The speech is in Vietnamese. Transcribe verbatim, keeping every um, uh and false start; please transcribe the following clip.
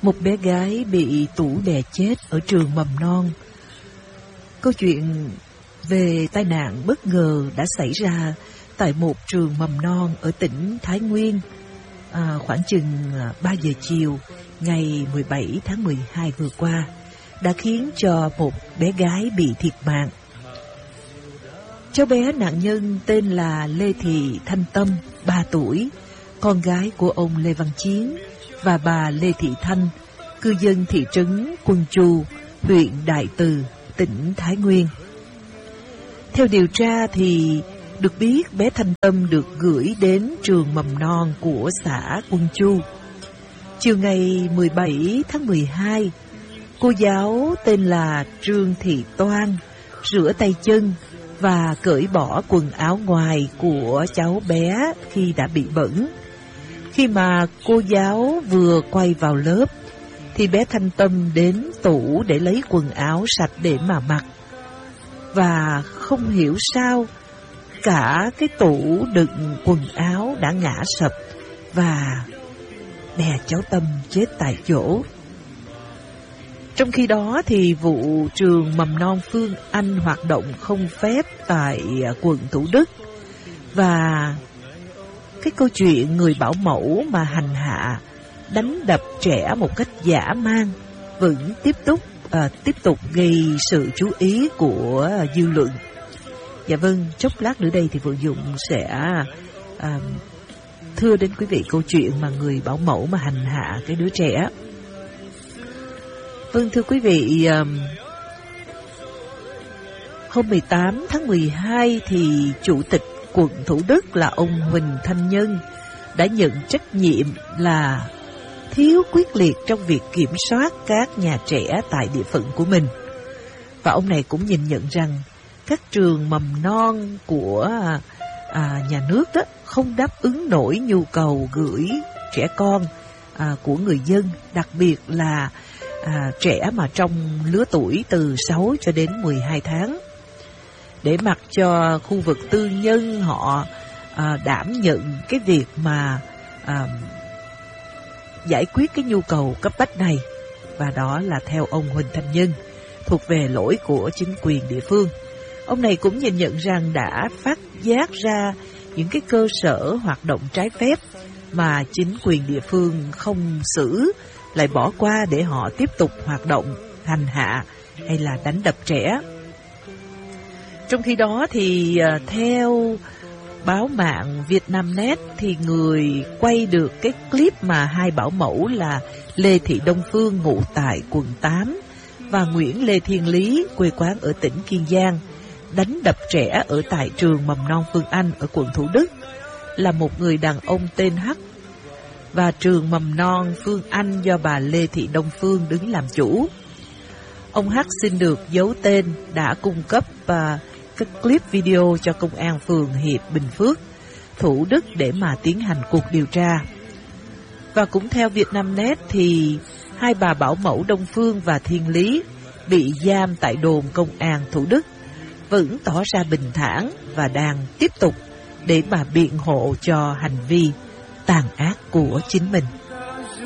Một bé gái bị tủ đè chết ở trường mầm non. Câu chuyện về tai nạn bất ngờ đã xảy ra tại một trường mầm non ở tỉnh Thái Nguyên à, khoảng chừng ba giờ chiều ngày mười bảy tháng mười hai vừa qua, đã khiến cho một bé gái bị thiệt mạng. Cháu bé nạn nhân tên là Lê Thị Thanh Tâm, ba tuổi, con gái của ông Lê Văn Chiến và bà Lê Thị Thanh, cư dân thị trấn Quân Chu, huyện Đại Từ, tỉnh Thái Nguyên. Theo điều tra thì được biết bé Thanh Tâm được gửi đến trường mầm non của xã Quân Chu. Chiều ngày mười bảy tháng mười hai, cô giáo tên là Trương Thị Toan rửa tay chân và cởi bỏ quần áo ngoài của cháu bé khi đã bị bẩn. Khi mà cô giáo vừa quay vào lớp thì bé Thanh Tâm đến tủ để lấy quần áo sạch để mà mặc. Và không hiểu sao cả cái tủ đựng quần áo đã ngã sập và đè cháu Tâm chết tại chỗ. Trong khi đó thì vụ trường mầm non Phương Anh hoạt động không phép tại quận Thủ Đức, và cái câu chuyện người bảo mẫu mà hành hạ, đánh đập trẻ một cách dã man vẫn tiếp tục à, tiếp tục gây sự chú ý của dư luận. Dạ vâng, chốc lát nữa đây thì Phượng Dũng sẽ à, thưa đến quý vị câu chuyện mà người bảo mẫu mà hành hạ cái đứa trẻ. Vâng, thưa quý vị, hôm mười tám tháng mười hai thì Chủ tịch quận Thủ Đức là ông Huỳnh Thanh Nhân đã nhận trách nhiệm là thiếu quyết liệt trong việc kiểm soát các nhà trẻ tại địa phận của mình. Và ông này cũng nhìn nhận rằng các trường mầm non của à, nhà nước đó không đáp ứng nổi nhu cầu gửi trẻ con à, của người dân, đặc biệt là à, trẻ mà trong lứa tuổi từ sáu cho đến mười hai tháng. Để mặc cho khu vực tư nhân họ à, đảm nhận cái việc mà à, giải quyết cái nhu cầu cấp bách này. Và đó là theo ông Huỳnh Thanh Nhân, thuộc về lỗi của chính quyền địa phương. Ông này cũng nhìn nhận rằng đã phát giác ra những cái cơ sở hoạt động trái phép mà chính quyền địa phương không xử, lại bỏ qua để họ tiếp tục hoạt động hành hạ hay là đánh đập trẻ. Trong khi đó thì theo báo mạng Vietnamnet thì người quay được cái clip mà hai bảo mẫu là Lê Thị Đông Phương ngụ tại quận tám và Nguyễn Lê Thiên Lý quê quán ở tỉnh Kiên Giang đánh đập trẻ ở tại trường mầm non Phương Anh ở quận Thủ Đức là một người đàn ông tên H, và trường mầm non Phương Anh do bà Lê Thị Đông Phương đứng làm chủ. Ông H xin được giấu tên đã cung cấp uh, các clip video cho công an phường Hiệp Bình Phước, Thủ Đức để mà tiến hành cuộc điều tra. Và cũng theo Vietnamnet thì hai bà bảo mẫu Đông Phương và Thiên Lý bị giam tại đồn công an Thủ Đức vẫn tỏ ra bình thản và đang tiếp tục để mà biện hộ cho hành vi tàn ác của chính mình.